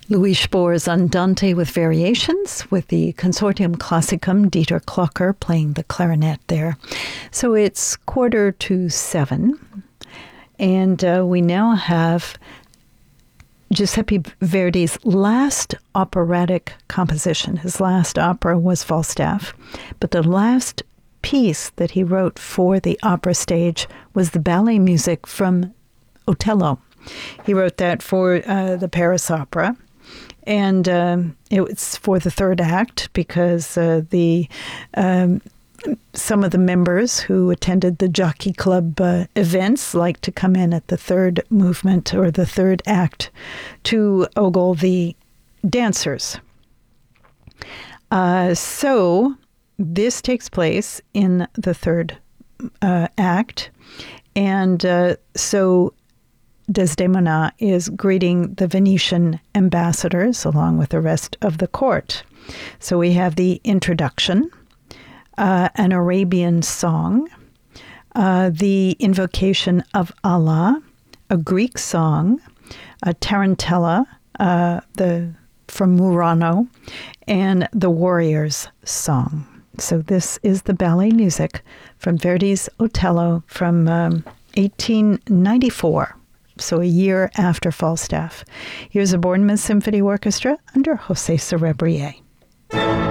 Louis Spohr's Andante with Variations, with the Consortium Classicum, Dieter Klocker playing the clarinet there. So it's 6:45, and we now have Giuseppe Verdi's last operatic composition. His last opera was Falstaff, but the last piece that he wrote for the opera stage was the ballet music from Otello. He wrote that for the Paris Opera. And it was for the third act because some of the members who attended the Jockey Club events like to come in at the third movement or the third act to ogle the dancers. So this takes place in the third act. And so Desdemona is greeting the Venetian ambassadors along with the rest of the court. So we have the introduction, an Arabian song, the invocation of Allah, a Greek song, a tarantella from Murano, and the Warrior's Song. So this is the ballet music from Verdi's Otello from 1894. So a year after Falstaff. Here's the Bournemouth Symphony Orchestra under José Cerebrier.